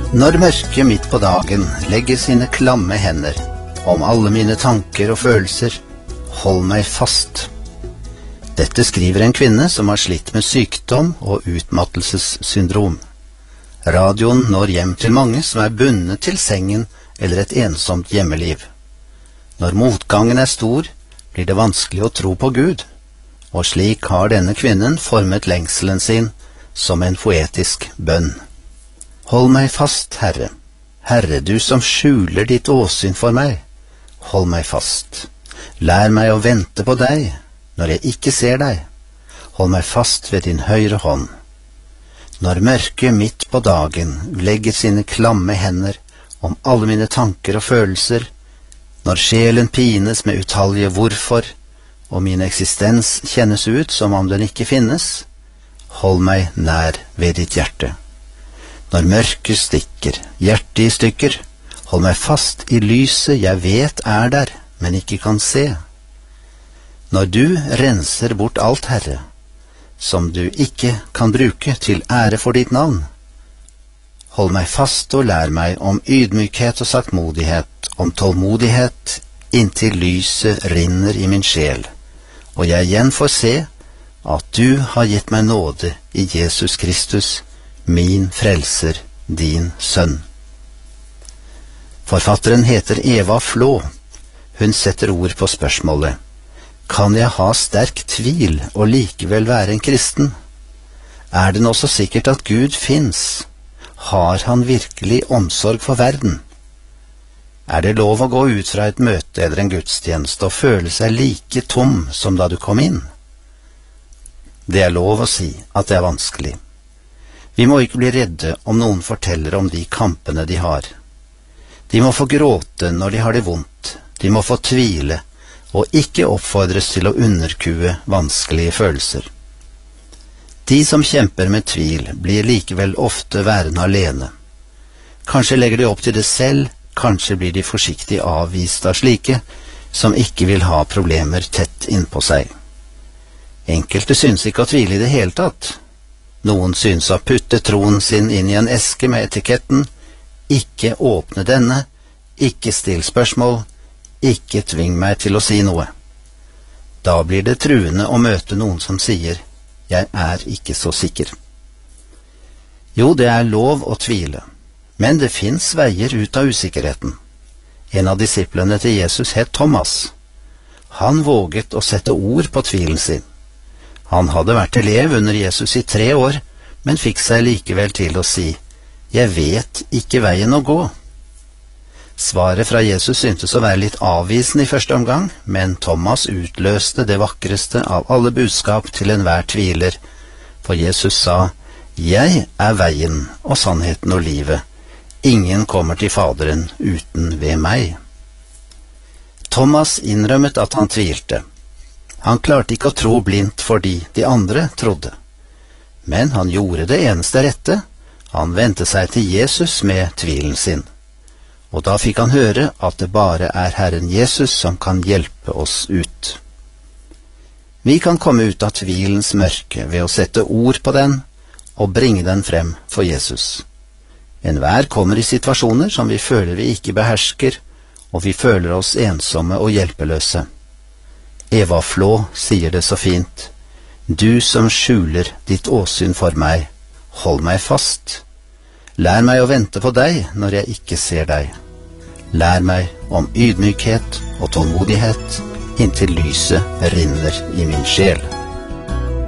Når mørket midt på dagen legger sine klamme hender om alle mine tanker og følelser, hold meg fast. Dette skriver en kvinne som har slitt med sykdom og utmattelsessyndrom. Radioen når hjem til mange som er bundet til sengen eller et ensomt hjemmeliv. Når motgangen er stor, blir det vanskelig å tro på Gud, og slik har denne kvinnen formet lengselen sin som en poetisk bønn. Hold meg fast, Herre. Herre, du som skjuler ditt åsyn for meg. Hold meg fast. Lær meg å vente på deg når jeg ikke ser deg. Hold meg fast ved din høyre hånd. Når mørket midt på dagen legger sine klamme hender om alle mine tanker og følelser, når sjelen pines med utallige hvorfor, og min eksistens kjennes ut som om den ikke finnes, hold meg nær ved ditt hjerte. Når mørket stikker, hjertet i stykker, hold meg fast i lyset jeg vet er der, men ikke kan se. Når du renser bort alt, Herre, som du ikke kan bruke til ære for ditt navn, hold meg fast og lær meg om ydmykhet og saktmodighet, om tålmodighet, inntil lyset rinner i min sjel, og jeg igjen får se at du har gitt meg nåde i Jesus Kristus, min frelser, din sønn. Forfatteren heter Eva Flå. Hun setter ord på spørsmålet: kan jeg ha sterk tvil og likevel være en kristen? Er det nå så sikkert at Gud finnes? Har han virkelig omsorg for verden? Er det lov å gå ut fra et møte eller en gudstjeneste og føle seg like tom som da du kom inn? Det er lov å si at det er vanskelig. Vi må ikke bli redde om noen forteller om de kampene de har. De må få gråte når de har det vondt, de må få tvile, og ikke oppfordres til å underkue vanskelige følelser. De som kjemper med tvil, blir likevel ofte værende alene. Kanskje legger de opp til det selv, kanskje blir de forsiktig avvist av slike, som ikke vil ha problemer tett innpå seg. Enkelte synes ikke å tvile i det hele tatt. Noen synes å putte troen sin inn i en eske med etiketten: ikke åpne denne, ikke still spørsmål, ikke tving meg til å si noe. Da blir det truende å møte noen som sier: jeg er ikke så sikker. Jo, det er lov å tvile, men det finnes veier ut av usikkerheten. En av disiplene til Jesus het Thomas. Han våget å sette ord på tvilen sin. Han hadde vært elev under Jesus i 3 år, men fikk seg likevel til å si: jeg vet ikke veien å gå. Svaret fra Jesus syntes å være litt avvisende i første omgang, men Thomas utløste det vakreste av alle budskap til enhver tviler, for Jesus sa: jeg er veien og sannheten og livet. Ingen kommer til Faderen uten ved meg. Thomas innrømmet at han tvilte. Han klarte ikke å tro blindt fordi de andre trodde. Men han gjorde det eneste rette. Han vendte seg til Jesus med tvilen sin. Og da fikk han høre at det bare er Herren Jesus som kan hjelpe oss ut. Vi kan komme ut av tvilens mørke ved å sette ord på den og bringe den frem for Jesus. Enhver kommer i situasjoner som vi føler vi ikke behersker, og vi føler oss ensomme og hjelpeløse. Eva Flå sier det så fint: du som skjuler ditt åsyn for meg, hold meg fast. Lær meg å vente på deg når jeg ikke ser deg. Lær meg om ydmykhet og tålmodighet inntil lyset rinner i min sjel.